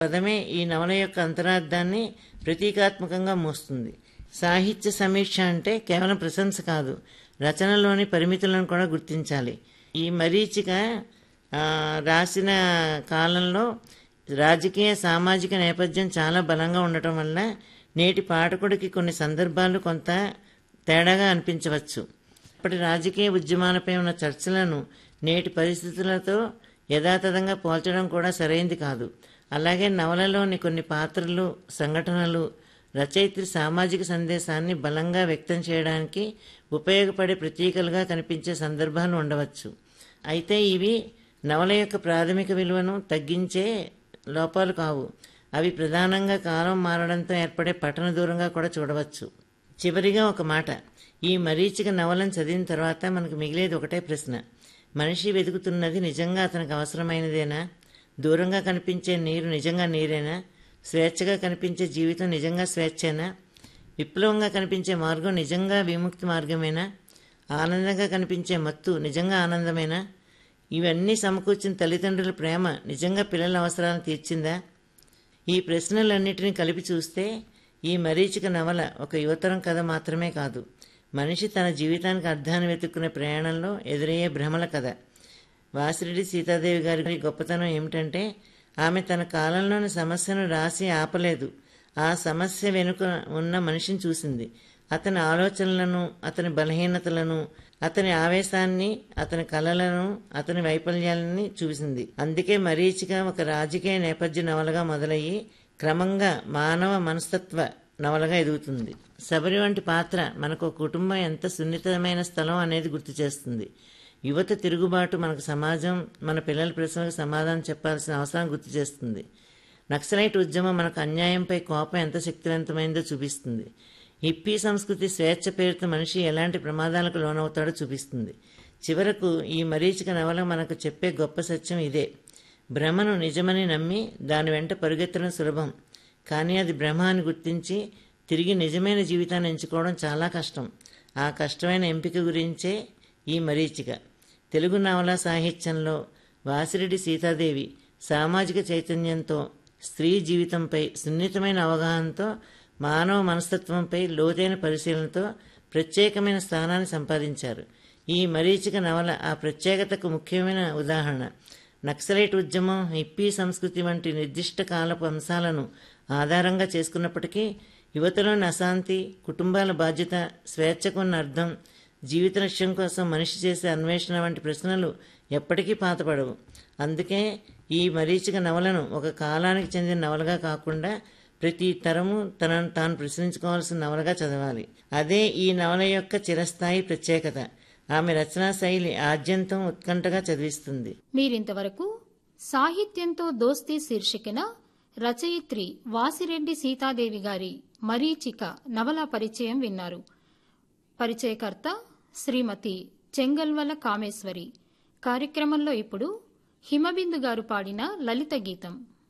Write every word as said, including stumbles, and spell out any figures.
పదమే ఈ నవల యొక్క అంతరార్థాన్ని ప్రతీకాత్మకంగా మోస్తుంది. సాహిత్య సమీక్ష అంటే కేవలం ప్రశంస కాదు, రచనలోని పరిమితులను కూడా గుర్తించాలి. ఈ మరీచిక ఆ, రాసిన కాలంలో రాజకీయ సామాజిక నేపథ్యం చాలా బలంగా ఉండటం వల్ల నేటి పాఠకుడికి కొన్ని సందర్భాలు కొంత తేడాగా అనిపించవచ్చు. అప్పటి రాజకీయ ఉద్యమాలపై ఉన్న చర్చలను నేటి పరిస్థితులతో యథాతథంగా పోల్చడం కూడా సరైంది కాదు. అలాగే నవలలోని కొన్ని పాత్రలు, సంఘటనలు రచయిత్రి సామాజిక సందేశాన్ని బలంగా వ్యక్తం చేయడానికి ఉపయోగపడే ప్రతీకలుగా కనిపించే సందర్భాలు ఉండవచ్చు. అయితే ఇవి నవల యొక్క ప్రాథమిక విలువను తగ్గించే లోపాలు కావు. అవి ప్రధానంగా కాలం మారడంతో ఏర్పడే పఠన దూరంగా కూడా చూడవచ్చు. చివరిగా ఒక మాట, ఈ మరీచిక నవలను చదివిన తర్వాత మనకు మిగిలేది ఒకటే ప్రశ్న: మనిషి వెతుకుతున్నది నిజంగా అతనికి అవసరమైనదేనా? దూరంగా కనిపించే నీరు నిజంగా నీరేనా? స్వేచ్ఛగా కనిపించే జీవితం నిజంగా స్వేచ్ఛేనా? విప్లవంగా కనిపించే మార్గం నిజంగా విముక్తి మార్గమేనా? ఆనందంగా కనిపించే మత్తు నిజంగా ఆనందమేనా? ఇవన్నీ సమకూర్చిన తల్లిదండ్రుల ప్రేమ నిజంగా పిల్లల అవసరాలను తీర్చిందా? ఈ ప్రశ్నలన్నిటినీ కలిపి చూస్తే ఈ మరీచిక నవల ఒక యువతరం కథ మాత్రమే కాదు, మనిషి తన జీవితానికి అర్థాన్ని వెతుక్కునే ప్రయాణంలో ఎదురయ్యే భ్రమల కథ. వాసిరెడ్డి సీతాదేవి గారి గొప్పతనం ఏమిటంటే ఆమె తన కాలంలోని సమస్యను రాసి ఆపలేదు, ఆ సమస్య వెనుక ఉన్న మనిషిని చూసింది. అతని ఆలోచనలను, అతని బలహీనతలను, అతని ఆవేశాన్ని, అతని కలలను, అతని వైఫల్యాలని చూసింది. అందుకే మరీచిక ఒక రాజకీయ నేపథ్య నవలగా మొదలయ్యి క్రమంగా మానవ మనస్తత్వ నవలగా ఎదుగుతుంది. శబరి వంటి పాత్ర మనకు కుటుంబం ఎంత సున్నితమైన స్థలం అనేది గుర్తు చేస్తుంది. యువత తిరుగుబాటు మనకు సమాజం, మన పిల్లల ప్రశ్నలకు సమాధానం చెప్పాల్సిన అవసరం గుర్తు చేస్తుంది. నక్సలైట్ ఉద్యమం మనకు అన్యాయంపై కోపం ఎంత శక్తివంతమైందో చూపిస్తుంది. హిప్పీ సంస్కృతి స్వేచ్ఛ పేరుతో మనిషి ఎలాంటి ప్రమాదాలకు లోనవుతాడో చూపిస్తుంది. చివరకు ఈ మరీచిక నవల మనకు చెప్పే గొప్ప సత్యం ఇదే: భ్రమను నిజమని నమ్మి దాని వెంట పరుగెత్తడం సులభం, కానీ అది భ్రమ అని గుర్తించి తిరిగి నిజమైన జీవితాన్ని ఎంచుకోవడం చాలా కష్టం. ఆ కష్టమైన ఎంపిక గురించే ఈ మరీచిక. తెలుగు నవలా సాహిత్యంలో వాసిరెడ్డి సీతాదేవి సామాజిక చైతన్యంతో, స్త్రీ జీవితంపై సున్నితమైన అవగాహనతో, మానవ మనస్తత్వంపై లోతైన పరిశీలనతో ప్రత్యేకమైన స్థానాన్ని సంపాదించారు. ఈ మరీచిక నవల ఆ ప్రత్యేకతకు ముఖ్యమైన ఉదాహరణ. నక్సలైట్ ఉద్యమం, హిప్పీ సంస్కృతి వంటి నిర్దిష్ట కాలపు అంశాలను ఆధారంగా చేసుకున్నప్పటికీ యువతలోని అశాంతి, కుటుంబాల బాధ్యత, స్వేచ్ఛకున్న అర్థం, జీవిత లక్ష్యం కోసం మనిషి చేసే అన్వేషణ వంటి ప్రశ్నలు ఎప్పటికీ పాతపడవు. అందుకే ఈ మరీచిక నవలను ఒక కాలానికి చెందిన నవలగా కాకుండా ప్రతి తరము తనను తాను ప్రశ్నించుకోవాల్సిన నవలగా చదవాలి. అదే ఈ నవల యొక్క చిరస్థాయి ప్రత్యేకత. ఆమె రచనా శైలి ఆద్యంతం ఉత్కంఠగా చదివిస్తుంది. మీరింతవరకు సాహిత్యంతో దోస్తీ శీర్షికన రచయిత్రి వాసిరెడ్డి సీతాదేవి గారి మరీచిక నవల పరిచయం విన్నారు. పరిచయకర్త శ్రీమతి చెంగల్వల కామేశ్వరి. కార్యక్రమంలో ఇప్పుడు హిమబిందు గారు పాడిన లలిత గీతం.